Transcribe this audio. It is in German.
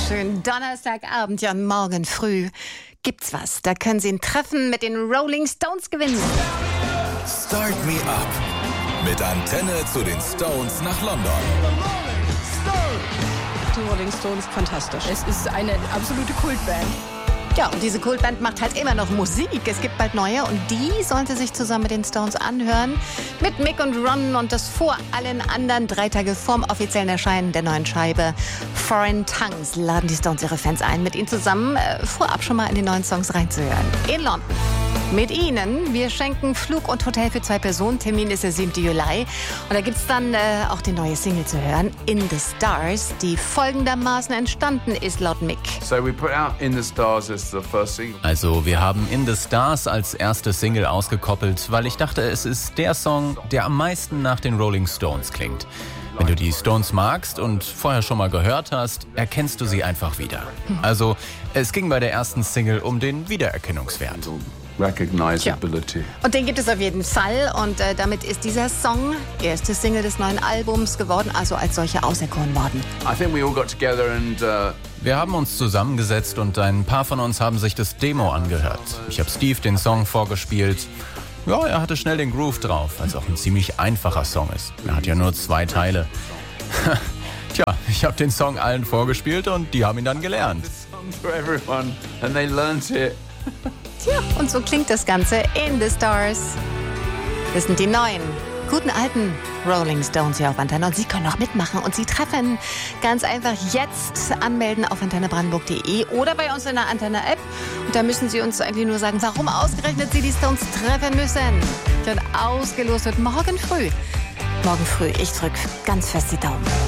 schön. Donnerstagabend, ja, morgen früh gibt's was. Da können Sie ein Treffen mit den Rolling Stones gewinnen. Start Me Up. Mit Antenne zu den Stones nach London. Die Rolling Stones, fantastisch. Es ist eine absolute Kultband. Ja, und diese Kultband macht halt immer noch Musik. Es gibt bald neue und die sollte sich zusammen mit den Stones anhören. Mit Mick und Ron und das vor allen anderen 3 Tage vorm offiziellen Erscheinen der neuen Scheibe Foreign Tongues laden die Stones ihre Fans ein, mit ihnen zusammen vorab schon mal in die neuen Songs reinzuhören. In London. Mit Ihnen. Wir schenken Flug und Hotel für 2 Personen. Termin ist der 7. Juli. Und da gibt es dann auch die neue Single zu hören, In the Stars, die folgendermaßen entstanden ist laut Mick. Also wir haben In the Stars als erste Single ausgekoppelt, weil ich dachte, es ist der Song, der am meisten nach den Rolling Stones klingt. Wenn du die Stones magst und vorher schon mal gehört hast, erkennst du sie einfach wieder. Also es ging bei der ersten Single um den Wiedererkennungswert. Recognizability. Und den gibt es auf jeden Fall und damit ist dieser Song erste Single des neuen Albums geworden, also als solcher auserkoren worden. Wir haben uns zusammengesetzt und ein paar von uns haben sich das Demo angehört. Ich habe Steve den Song vorgespielt. Ja, er hatte schnell den Groove drauf, weil es auch ein ziemlich einfacher Song ist. Er hat ja nur 2 Teile. Tja, ich habe den Song allen vorgespielt und die haben ihn dann gelernt. Tja, und so klingt das Ganze In the Stars. Das sind die neuen, guten alten Rolling Stones hier auf Antenne. Und Sie können auch mitmachen und Sie treffen. Ganz einfach jetzt anmelden auf antennebrandenburg.de oder bei uns in der Antenne-App. Und da müssen Sie uns eigentlich nur sagen, warum ausgerechnet Sie die Stones treffen müssen. Und ausgelost wird morgen früh. Morgen früh, ich drücke ganz fest die Daumen.